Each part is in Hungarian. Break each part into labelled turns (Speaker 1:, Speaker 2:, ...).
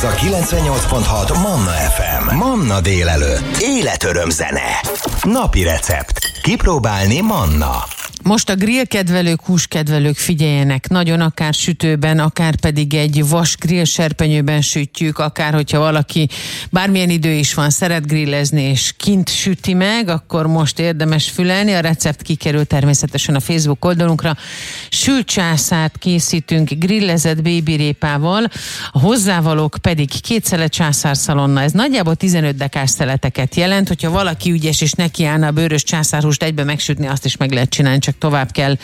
Speaker 1: Ez a 98.6 Manna FM. Manna délelőtt. Életöröm zene. Napi recept. Kipróbálni Manna.
Speaker 2: Most a grillkedvelők, húskedvelők figyeljenek, nagyon akár sütőben, akár pedig egy vas grillserpenyőben sütjük, akár hogyha valaki bármilyen idő is van, szeret grillezni és kint süti meg, akkor most érdemes fülelni. A recept kikerül természetesen a Facebook oldalunkra. Sült császárt készítünk grillezett bébirépával, a hozzávalók pedig 2 szelet császárszalonna. Ez nagyjából 15 dekás szeleteket jelent, hogyha valaki ügyes és nekiállna a bőrös császárhúst egybe megsütni, azt is meg lehet csinálni, csak tovább kell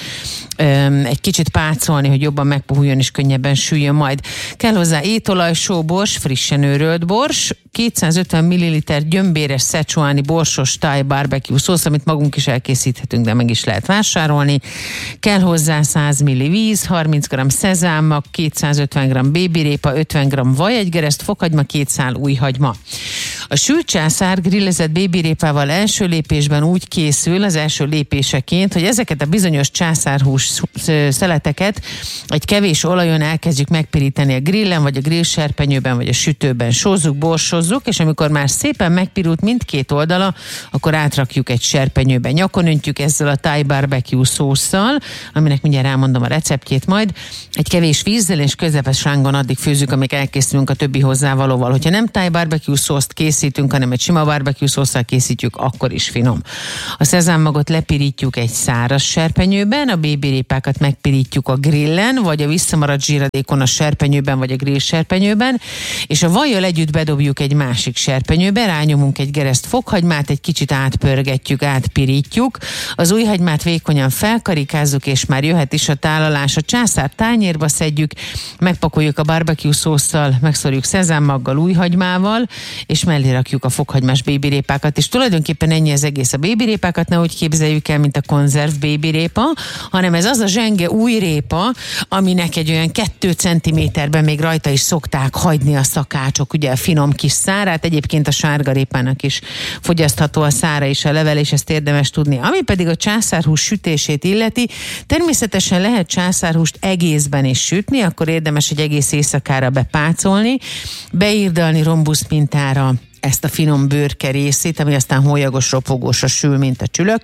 Speaker 2: egy kicsit pácolni, hogy jobban megpuhuljon és könnyebben süljön majd. Kell hozzá étolaj, sóbors, frissen őrölt bors, 250 ml gyömbéres szecsuáni borsos thai barbecue szósz, amit magunk is elkészíthetünk, de meg is lehet vásárolni. Kell hozzá 100 ml víz, 30 g szezámmag, 250 g bébirépa, 50 g vaj, 1 gereszt fokhagyma, 2 szál újhagyma. A sült császár grillezett bébirépával első lépésben úgy készül, az első lépéseként, hogy ezeket a bizonyos császárhús szeleteket egy kevés olajon elkezdjük megpirítani a grillen, vagy a grillserpenyőben, vagy a sütőben. Sózzuk, borsozzuk, és amikor már szépen megpirult mindkét oldala, akkor átrakjuk egy serpenyőbe. Nyakon öntjük ezzel a thai barbecue szósszal, aminek mindjárt elmondom a receptjét majd. Egy kevés vízzel és közepes rángon addig főzzük, amíg elkészülünk a többi hozzávalóval. Hogyha nem thai barbecue szószt készítünk, hanem egy sima barbecue szósszal készítjük, akkor is finom. A szezámmagot lepirítjuk egy száraz serpenyőben, a bébirépákat megpirítjuk a grillen, vagy a visszamaradt zsíradékon a serpenyőben, vagy a grill serpenyőben, és a vajjal együtt bedobjuk egy másik serpenyőbe, rányomunk egy gereszt fokhagymát, egy kicsit átpörgetjük, átpirítjuk, az újhagymát vékonyan felkarikázzuk, és már jöhet is a tálalás. A császár tányérba szedjük, megpakoljuk a barbecue szósszal, megszorjuk szezámmaggal, újhagymával, és mellé rakjuk a fokhagymás bébirépákat, és tulajdonképpen ennyi az egész. A bébirépákat ne úgy képzeljük el, mint a konzerv bébirépa, hanem ez az a zsenge új répa, aminek egy olyan 2 centiméterben még rajta is szokták hagyni a szakácsok, ugye a finom kis szárát, egyébként a sárgarépának is fogyasztható a szára és a levele, és ezt érdemes tudni. Ami pedig a császárhús sütését illeti, természetesen lehet császárhúst egészben is sütni, akkor érdemes egy egész éjszakára bepácolni, beírdalni rombusz mintára ezt a finom bőrke részét, ami aztán hólyagos, ropogósra sül, mint a csülök.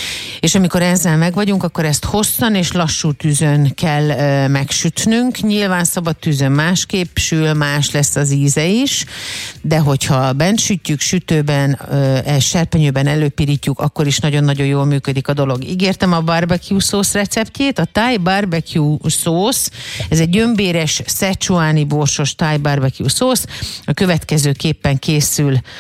Speaker 2: És amikor ezzel megvagyunk, akkor ezt hosszan és lassú tűzön kell megsütnünk. Nyilván szabad tűzön másképp sül, más lesz az íze is, de hogyha bent sütjük, sütőben, serpenyőben előpirítjuk, akkor is nagyon-nagyon jól működik a dolog. Ígértem a barbecue szósz receptjét. A thai barbecue szósz, ez egy gyömbéres, szecsuáni borsos thai barbecue szósz. A következőképpen készül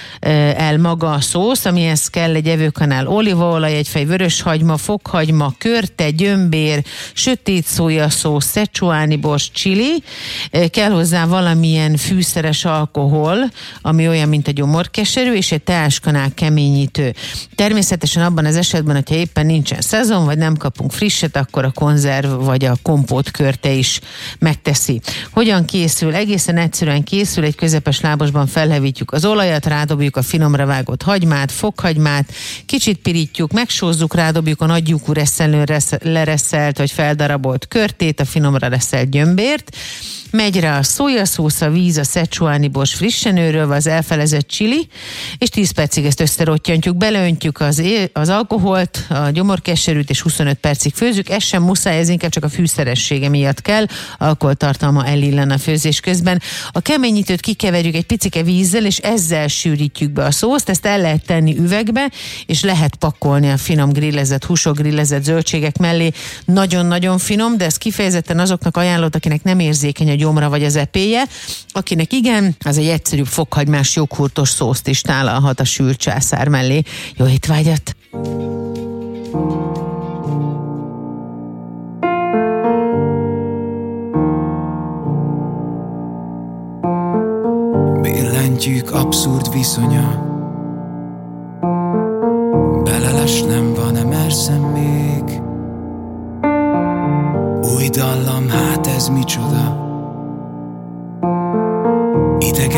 Speaker 2: el maga a szósz, amihez kell egy evőkanál olívaolaj, egy fej vöröshagyma, fokhagyma, körte, gyömbér, sötét szójaszós, szecsuáni bors, chili. Kell hozzá valamilyen fűszeres alkohol, ami olyan, mint a gyomorkeserű, és egy teáskanál keményítő. Természetesen abban az esetben, hogyha éppen nincsen szezon, vagy nem kapunk frisset, akkor a konzerv vagy a kompót körte is megteszi. Hogyan készül? Egészen egyszerűen készül, egy közepes lábasban felhevítjük az olajat, rádobjuk a finomra vágott hagymát, fokhagymát, kicsit pirítjuk, megsózzuk, rádobjuk a nagylyukú reszelőn lereszelt vagy feldarabolt körtét, a finomra reszelt gyömbért, megy rá a szójaszósz, a víz, a szecsuáni bors frissen őrölve, az elfelezett chili, és 10 percig ezt összerottyantjuk, beleöntjük az alkoholt, a gyomorkeserűt, és 25 percig főzzük. Ez sem muszáj, ez inkább csak a fűszeressége miatt kell, alkoholtartalma elillan a főzés közben. A keményítőt kikeverjük egy picike vízzel, és ezzel sűrítjük be a szószt, ezt el lehet tenni üvegbe, és lehet pakolni a finom grillezett húsok, grillezett zöldségek mellé. Nagyon-nagyon finom, de ez kifejezetten azoknak ajánlott, akinek nem érzékeny a gyomra vagy az epéje. Akinek igen, az egy egyszerűbb fokhagymás joghurtos szószt is tálalhat a sült császár mellé. Jó étvágyat!
Speaker 3: Billentyűk abszurd viszonya, belelesnem, van-e merszem még? Új dallam, hát ez micsoda?